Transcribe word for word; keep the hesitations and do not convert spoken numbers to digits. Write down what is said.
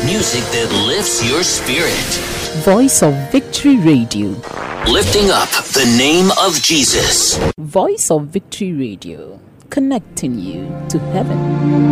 Music that lifts your spirit. Voice of Victory Radio. Lifting up the name of Jesus. Voice of Victory Radio. Connecting you to heaven.